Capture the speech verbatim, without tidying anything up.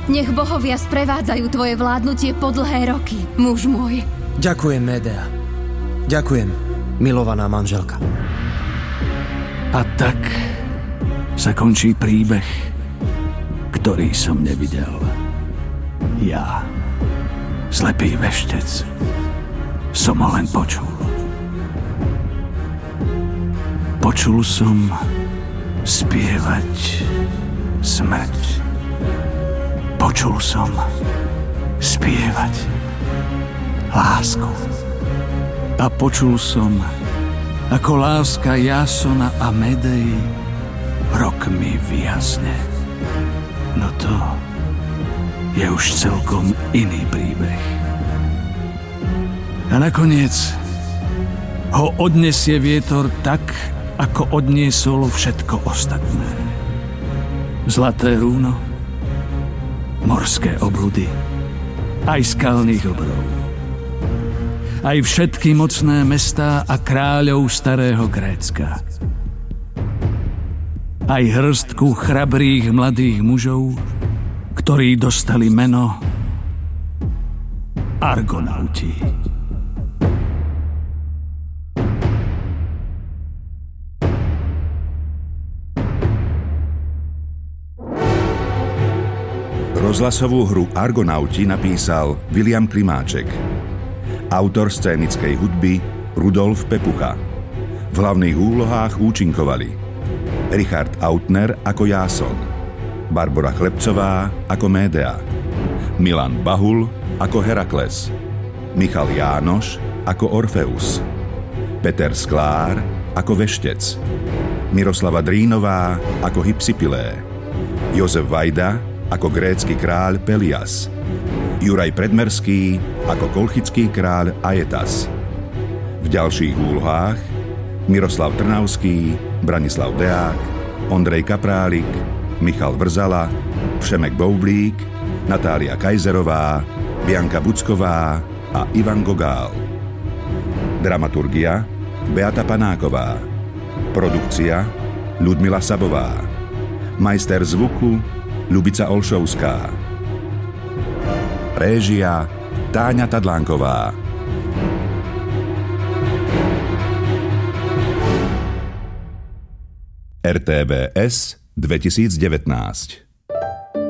Nech bohovia sprevádzajú tvoje vládnutie po dlhé roky, muž môj. Ďakujem, Médea. Ďakujem, milovaná manželka. A tak sa končí príbeh, ktorý som nevidel. Ja, slepý veštec, som ho len počul. Počul som spievať smrť. Počul som spievať lásku. A počul som, ako láska Jasona a Medei rokmi vyjasne. No to je už celkom iný príbeh. A nakoniec ho odnesie vietor tak, ako odniesol všetko ostatné. Zlaté rúno, morské obludy, aj skalných obrov. Aj všetky mocné mestá a kráľov starého Grécka. Aj hrstku chrabrých mladých mužov, ktorí dostali meno Argonauti. Rozhlasovú hru Argonauti napísal Viliam Klimáček. Autor scénickej hudby Rudolf Pepucha. V hlavných úlohách účinkovali Richard Autner ako Jáson, Barbora Chlebcová ako Médea, Milan Bahul ako Herakles, Michal Jánoš ako Orfeus, Peter Sklár ako Veštec, Miroslava Drínová ako Hypsipilé, Jozef Vajda ako grécky kráľ Pelias, Juraj Predmerský ako kolchický kráľ Aetas. V ďalších úlohách Miroslav Trnavský, Branislav Deák, Ondrej Kaprálik, Michal Vrzala, Všemek Boublík, Natália Kajzerová, Bianka Bucková a Ivan Gogál. Dramaturgia Beata Panáková. Produkcia Ľudmila Sabová. Majster zvuku Ľubica Olšovská. Réžia Táňa Tadlánková. er té vé es dvetisícdevätnásť